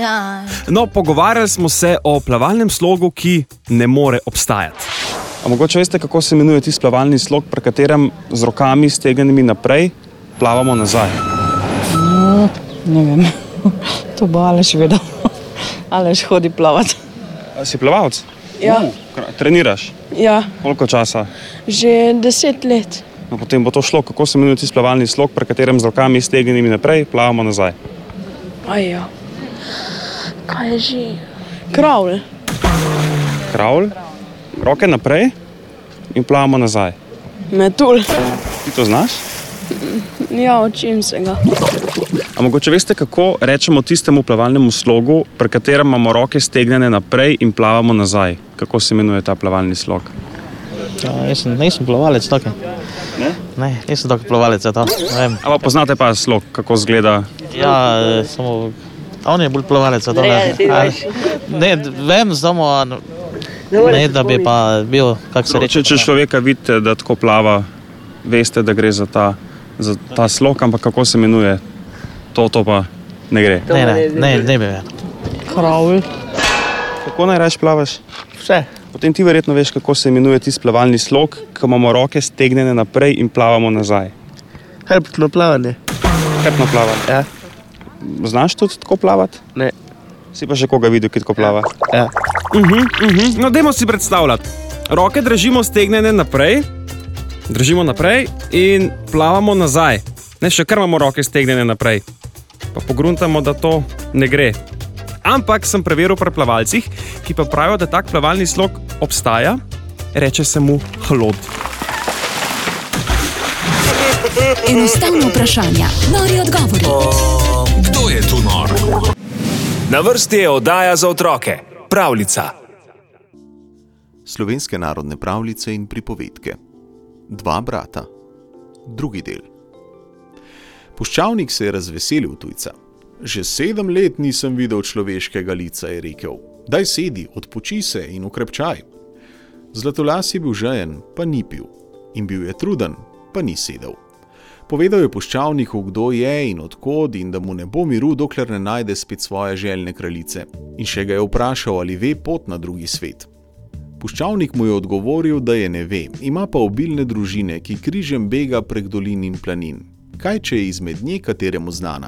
No, pogovarjali smo se o plavalnem slogu, ki ne more obstajati. A mogoče veste, kako se imenuje tisti plavalni slog, pri katerem z rokami stegnenimi naprej plavamo nazaj? Ne vem, to bo Aleš vedel. Aleš hodi plavati. A si plavalec? Ja. Treniraš? Ja, Koliko časa? že 10 let. No, potem bo to šlo, kako se imenuje tisti plavalni slog, pri katerem z rokami stegnenimi naprej plavamo nazaj. Aja. Kaj je že? Kravl. Kravl, roke naprej in plavamo nazaj. Metul. Ti to znaš? Ja, učim se ga. A mogoče veste, kako rečemo tistemu plavalnemu slogu, pri katerem imamo roke stegnjene naprej in plavamo nazaj? Kako se imenuje ta plavalni slog? Ja, jaz nisem plavalec tako. Ne, nisem tako plavalec za to. Ampak poznate pa slog, kako izgleda? Ja, samo on je bolj plavalec za to. Ne, vem, samo ne, da bi pa bil, kako se reče. Če človeka vidite, da tako plava, veste, da gre za ta slog, ampak kako se imenuje? To pa ne gre. Ne bi vedel. Kravl. Kako najrajš plavaš? Vse. Potem ti verjetno veš, kako se imenuje tisti plavalni slog, ko imamo roke stegnjene naprej in plavamo nazaj. Hrbtno plavanje. Hrbtno plavanje? Ja. Znaš tudi tako plavati? Ne. Si pa še koga videl, ki tako plava? Ja. No, dajmo si predstavljati. Roke držimo stegnjene naprej, držimo naprej in plavamo nazaj. Ne, še kar imamo roke stegnjene naprej. Pa pogruntamo, da to ne gre. Ampak sem preveril pri plavalcih, ki pa pravijo, da tak plavalni slog obstaja, reče se mu hlod. Enostavno vprašanja, nori odgovori. Kdo je tu nor? Na vrsti je oddaja za otroke, Pravljica. Slovenske narodne pravljice in pripovedke. Dva brata. Drugi del. Puščavnik se je razveselil tujca. Že 7 let nisem videl človeškega lica, je rekel. Daj sedi, odpoči se in ukrepčaj. Zlatolas je bil žejen, pa ni pil. In bil je truden, pa ni sedel. Povedal je puščavniku, kdo je in odkod in da mu ne bo miru, dokler ne najde spet svoje željne kraljice. In še ga je vprašal, ali ve pot na drugi svet. Puščavnik mu je odgovoril, da je ne ve, ima pa obilne družine, ki križem bega prek dolin in planin. Kaj, če je izmed nje kateremu znana?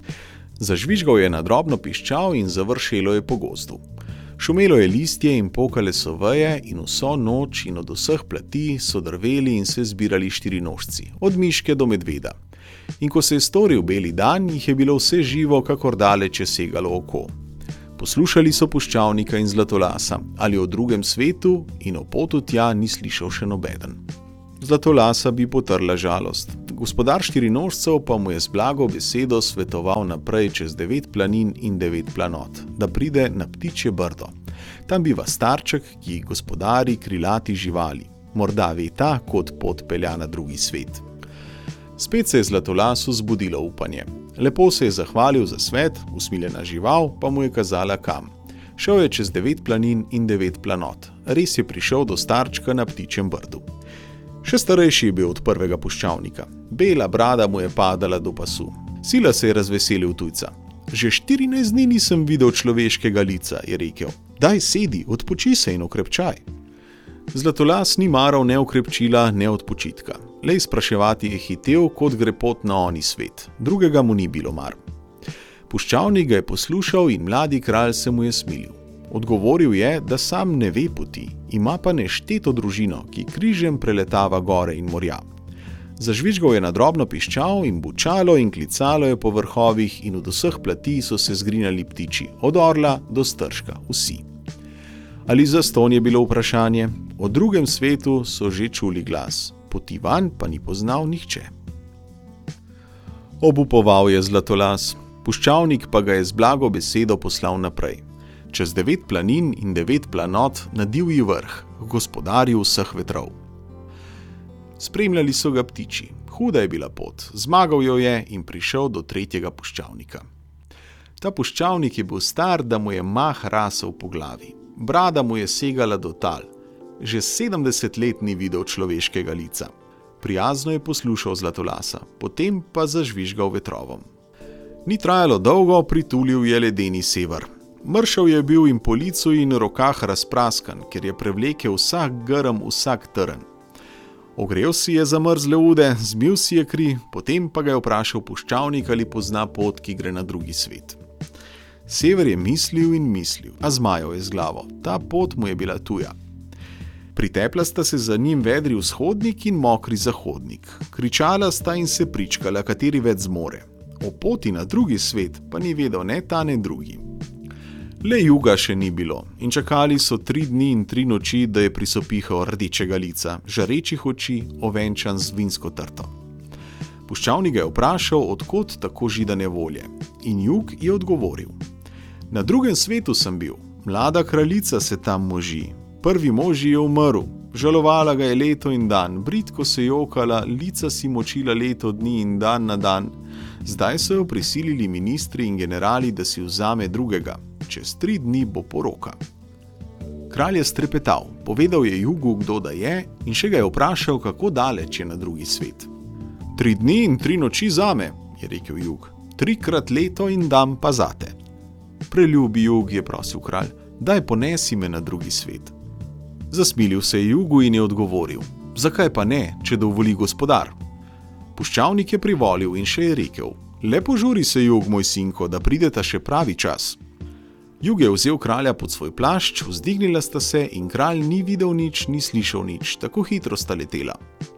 Zažvižgal je na drobno piščal in završelo je po gozdu. Šumelo je listje in pokale so veje in vso noč in od vseh plati so drveli in se zbirali 4 nožci, od miške do medveda. In ko se je storil beli dan, jih je bilo vse živo, kakor daleč je segalo oko. Poslušali so puščavnika in Zlatolasa, ali o drugem svetu in o potu tja ni slišal še nobeden. Zlatolasa bi potrla žalost. Gospodar 4 nožcev pa mu je z blago besedo svetoval naprej čez 9 planin in 9 planot, da pride na Ptičje brdo. Tam biva starček, ki gospodari krilati živali. Morda ve ta, kot pot pelja na drugi svet. Spet se je Zlatolasu zbudilo upanje. Lepo se je zahvalil za svet, usmiljena žival pa mu je kazala kam. Šel je čez 9 planin in 9 planot. Res je prišel do starčka na Ptičjem brdu. Še starejši je bil od prvega puščavnika. Bela brada mu je padala do pasu. Sila se je razveselil tujca. Že 14 dni nisem videl človeškega lica, je rekel. Daj sedi, odpoči se in okrepčaj. Zlatolas ni maral ne okrepčila, ne odpočitka. Le spraševati je hitel, kot gre pot na oni svet. Drugega mu ni bilo mar. Puščavnik ga je poslušal in mladi kralj se mu je smilil. Odgovoril je, da sam ne ve poti, ima pa nešteto družino, ki križem preletava gore in morja. Zažvižgal je na drobno piščal in bučalo in klicalo je po vrhovih in od vseh plati so se zgrinjali ptiči, od orla do stržka, vsi. Ali zastonj je bilo vprašanje? O drugem svetu so že čuli glas, poti van pa ni poznal nihče. Obupoval je Zlatolas, puščavnik pa ga je z blago besedo poslal naprej. Čez 9 planin in 9 planot na divji vrh, gospodarju vseh vetrov. Spremljali so ga ptiči. Huda je bila pot, zmagal jo je in prišel do 3. puščavnika. Ta puščavnik je bil star, da mu je mah rasel po glavi. Brada mu je segala do tal. Že 70 let ni videl človeškega lica. Prijazno je poslušal Zlatolasa, potem pa zažvižgal vetrovom. Ni trajalo dolgo, pritulil je ledeni sever. Mršav je bil in po licu in rokah razpraskan, ker je prevlekel vsak grm, vsak trn. Ogrel si je zamrzle ude, zmil si je kri, potem pa ga je vprašal puščavnik, ali pozna pot, ki gre na drugi svet. Sever je mislil in mislil, a zmajal je z glavo. Ta pot mu je bila tuja. Pritepla sta se za njim vedri vzhodnik in mokri zahodnik. Kričala sta in se pričkala, kateri več zmore. O poti na drugi svet pa ni vedel ne ta, ne drugi. Le juga še ni bilo in čakali so 3 dni in 3 noči, da je prisopihal rdečega lica, žarečih oči, ovenčan z vinsko trto. Puščavnik ga je vprašal, odkot tako židane volje, in jug je odgovoril. Na drugem svetu sem bil, mlada kraljica se tam moži, prvi mož je umrl, žalovala ga je leto in dan, bridko se jokala, lica si močila leto dni in dan na dan. Zdaj so jo prisilili ministri in generali, da si vzame drugega. Čez 3 dni bo poroka. Kralj je strepetal, povedal je jugu, kdo da je, in še ga je vprašal, kako daleč je na drugi svet. 3 dni in 3 noči zame, je rekel jug, 3krat leto in dan pa zate. Preljubi jug, je prosil kralj, daj ponesi me na drugi svet. Zasmilil se je jugu in je odgovoril, zakaj pa ne, če dovoli gospodar. Puščavnik je privolil in še je rekel, le požuri se jug, moj sinko, da prideta še pravi čas. Jug je vzel kralja pod svoj plašč, vzdignila sta se in kralj ni videl nič, ni slišal nič, tako hitro sta letela.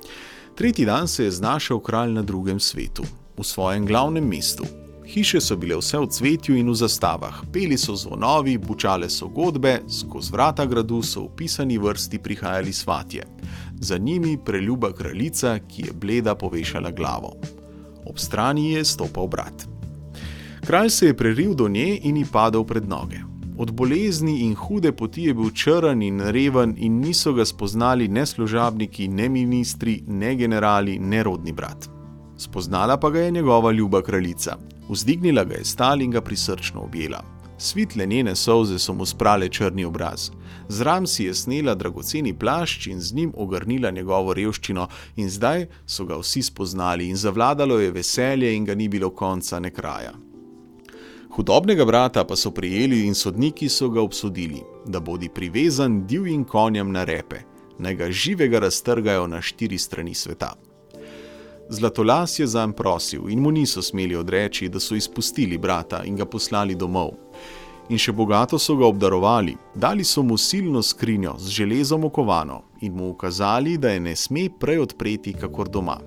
3. dan se je znašel kralj na drugem svetu, v svojem glavnem mestu. Hiše so bile vse v cvetju in v zastavah, peli so zvonovi, bučale so godbe, skozi vrata gradu so v pisani vrsti prihajali svatje. Za njimi preljuba kraljica, ki je bleda povešala glavo. Ob strani je stopal brat. Kralj se je preril do nje in ji padel pred noge. Od bolezni in hude poti je bil črn in reven in niso ga spoznali ne služabniki, ne ministri, ne generali, ne rodni brat. Spoznala pa ga je njegova ljuba kraljica. Vzdignila ga je stal in ga prisrčno objela. Svitle njene solze so mu sprale črni obraz. Z ram si je snela dragoceni plašč in z njim ogrnila njegovo revščino in zdaj so ga vsi spoznali in zavladalo je veselje in ga ni bilo konca ne kraja. Hudobnega brata pa so prijeli in sodniki so ga obsodili, da bodi privezan divjim konjem na repe, naj ga živega raztrgajo na 4 strani sveta. Zlatolas je zanj prosil in mu niso smeli odreči, da so izpustili brata in ga poslali domov. In še bogato so ga obdarovali, dali so mu silno skrinjo z železom okovano in mu ukazali, da je ne sme prej odpreti kakor doma.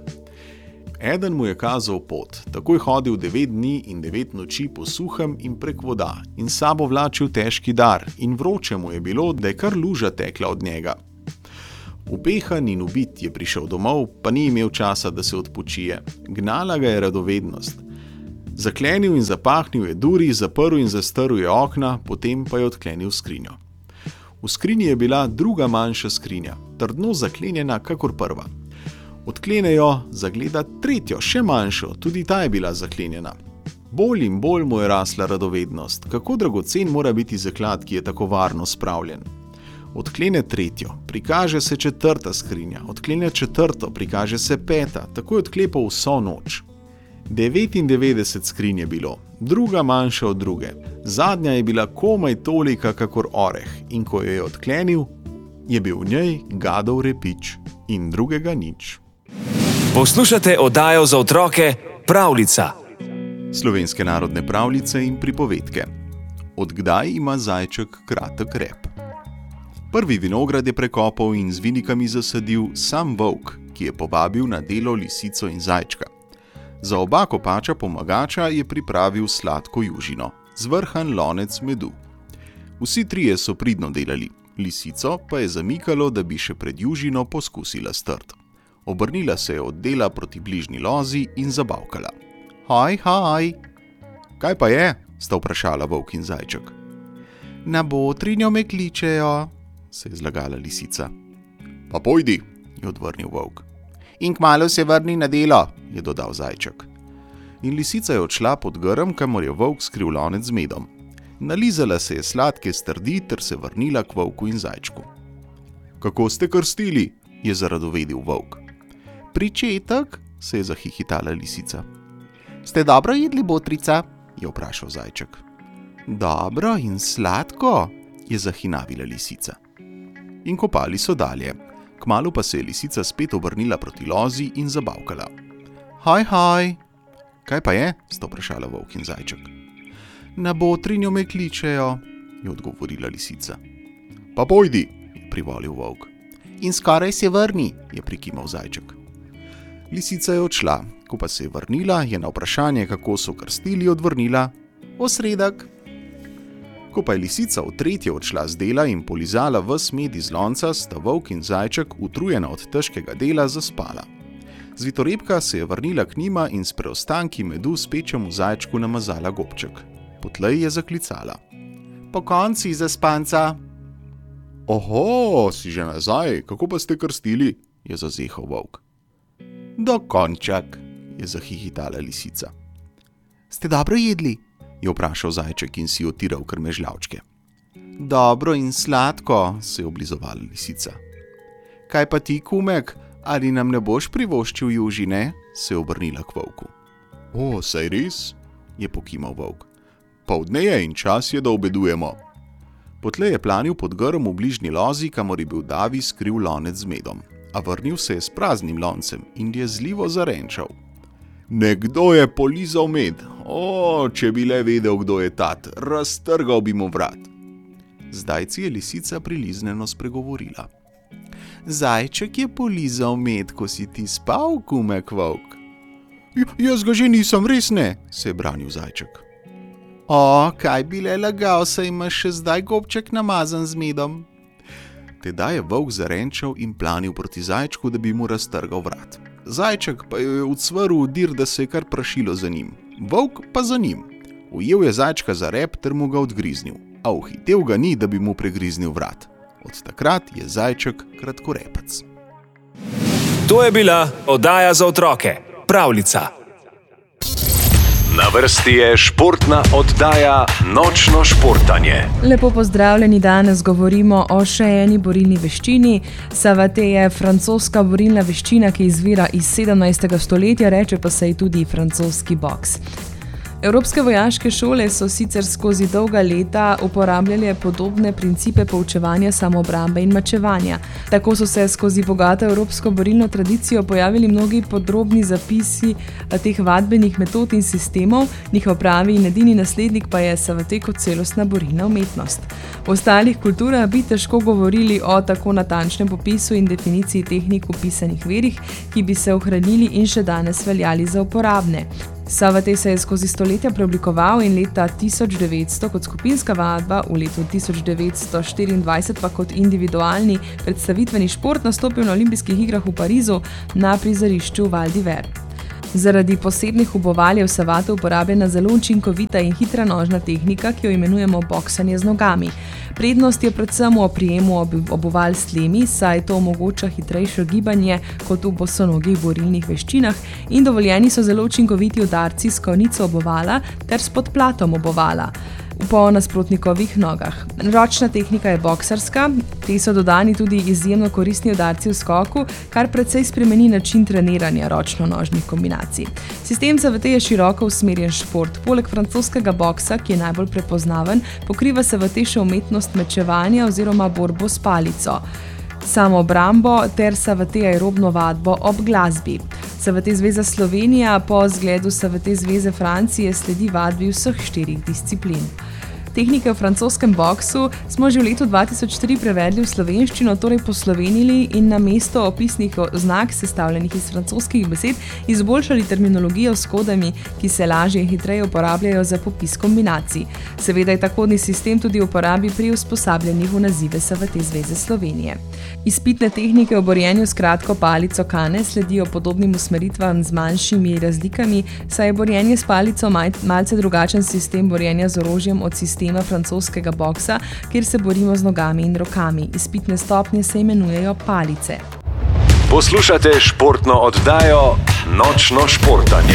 Eden mu je kazal pot, tako je hodil 9 dni in 9 noči po suhem in prek voda in sabo vlačil težki dar in vroče mu je bilo, da je kar luža tekla od njega. Upehan in ubit je prišel domov, pa ni imel časa, da se odpočije. Gnala ga je radovednost. Zaklenil in zapahnil je duri, zaprl in zastrl je okna, potem pa je odklenil skrinjo. V skrinji je bila druga manjša skrinja, trdno zaklenjena kakor prva. Odklene jo, zagleda tretjo, še manjšo, tudi ta je bila zaklenjena. Bolj in bolj mu je rasla radovednost, kako dragocen mora biti zaklad, ki je tako varno spravljen. Odklene tretjo, prikaže se 4. skrinja, odklene 4., prikaže se 5., tako je odklepal vso noč. 99 skrinj je bilo, druga manjša od druge, zadnja je bila komaj tolika kakor oreh in ko jo je odklenil, je bil v njej gadov repič in drugega nič. Poslušate oddajo za otroke Pravljica. Slovenske narodne pravljice in pripovedke. Od kdaj ima zajček kratek rep? Prvi vinograd je prekopal in z vinikami zasadil sam volk, ki je povabil na delo lisico in zajčka. Za oba kopača pomagača je pripravil sladko južino, zvrhan lonec medu. Vsi trije so pridno delali, lisico pa je zamikalo, da bi še pred južino poskusila strt. Obrnila se je od dela proti bližnji lozi in zabavkala. Haj, haj! Kaj pa je? Sta vprašala volk in zajček. Na botrinjo me kličejo, se je zlagala lisica. Pa pojdi, je odvrnil volk. In kmalu se vrni na delo, je dodal zajček. In lisica je odšla pod grm, kamor je volk skril lonec z medom. Nalizala se je sladke strdi ter se vrnila k volku in zajčku. Kako ste krstili? Je zaradovedil volk. Pričetek, se je zahihitala lisica. Ste dobro jedli, botrica? je vprašal zajček. Dobro in sladko, je zahinavila lisica. In kopali so dalje. Kmalu pa se je lisica spet obrnila proti lozi in zabavkala. Haj. Kaj pa je? Sta vprašala volk in zajček. Na botrinjo me kličejo, je odgovorila lisica. Pa pojdi, je privolil volk. In skoraj se vrni, je prikimal zajček. Lisica je odšla, ko pa se je vrnila, je na vprašanje, kako so krstili, odvrnila: Osredek. Ko pa je lisica v tretje odšla z dela in polizala ves med iz lonca, sta volk in zajček, utrujena od težkega dela, zaspala. Zvitorepka se je vrnila k njima in s preostanki medu spečemu zajčku namazala gobček. Potlej je zaklicala: Po konci, zaspanca. Oho, si že nazaj, kako pa ste krstili? Je zazehal volk. Dokonček, je zahihitala lisica. Ste dobro jedli? Je vprašal zajček in si otiral krmežljavčke. Dobro in sladko, se je oblizovala lisica. Kaj pa ti, kumek, ali nam ne boš privoščil južine? Se je obrnila k volku. O, saj res, je pokimal volk. Poldne je in čas je, da obedujemo. Potlej je planil pod grm v bližnji lozi, kamor je bil Davi skril lonec z medom, a vrnil se je s praznim loncem in je zlivo zarenčal. Nekdo je polizal med. O, če bi le vedel, kdo je tat, raztrgal bi mu vrat. Zdajci je lisica prilizneno spregovorila. Zajček je polizal med, ko si ti spal, kumek volk. Jaz ga že nisem, res ne, se je branil zajček. O, kaj bi le lagal, saj imaš še zdaj gobček namazan z medom. Tedaj je volk zarenčal in planil proti zajčku, da bi mu raztrgal vrat. Zajček pa jo je ucvrl v dir, da se je kar prašilo za njim. Volk pa za njim. Ujel je zajčka za rep ter mu ga odgriznil, a uhitel ga ni, da bi mu pregriznil vrat. Od takrat je zajček kratkorepec. To je bila oddaja za otroke, Pravljica. Na vrsti je športna oddaja Nočno športanje. Lepo pozdravljeni, danes govorimo o še eni borilni veščini. Savate je francoska borilna veščina, ki izvira iz 17. stoletja, reče pa se ji tudi francoski boks. Evropske vojaške šole so sicer skozi dolga leta uporabljale podobne principe poučevanja samoobrambe in mačevanja. Tako so se skozi bogato evropsko borilno tradicijo pojavili mnogi podrobni zapisi teh vadbenih metod in sistemov, njihov pravi in edini naslednik pa je savate kot celostna borilna umetnost. V ostalih kulturah bi težko govorili o tako natančnem popisu in definiciji tehnik v pisanih verih, ki bi se ohranili in še danes veljali za uporabne. Savate se je skozi stoletja preoblikoval in leta 1900 kot skupinska vadba, v letu 1924 pa kot individualni predstavitveni šport nastopil na olimpijskih igrah v Parizu na prizorišču Val d'Hiver. Zaradi posebnih uboval je v savate uporabljena zelo učinkovita in hitra nožna tehnika, ki jo imenujemo boksanje z nogami. Prednost je predvsem v oprijemu obuval s tlemi, saj to omogoča hitrejše gibanje kot v bosonogih borilnih veščinah in dovoljeni so zelo učinkoviti udarci s konico obuvala ter s podplatom obuvala po nasprotnikovih nogah. Ročna tehnika je boksarska, te so dodani tudi izjemno koristni udarci v skoku, kar precej spremeni način treniranja ročno-nožnih kombinacij. Sistem savate je široko usmerjen šport. Poleg francoskega boksa, ki je najbolj prepoznaven, pokriva savate še umetnost mečevanja oziroma borbo s palico, samoobrambo ter savate aerobno vadbo ob glasbi. Savate zveza Slovenija po zgledu savate zveze Francije sledi vadbi vseh 4 disciplin. Tehnike v francoskem boksu smo že v letu 2003 prevedli v slovenščino, torej poslovenili in na mesto opisnih oznak, sestavljenih iz francoskih besed, izboljšali terminologijo s kodami, ki se lažje in hitreje uporabljajo za popis kombinacij. Seveda je ta kodni sistem tudi v uporabi pri usposabljanjih v nazive savate zveze Slovenije. Izpitne tehnike v borjenju s kratko palico kane sledijo podobnim usmeritvam z manjšimi razlikami, saj je borjenje s palico malce drugačen sistem borjenja z orožjem od sistema francoskega boksa, kjer se borimo z nogami in rokami. Izpitne stopnje se imenujejo palice. Poslušate športno oddajo Nočno športanje.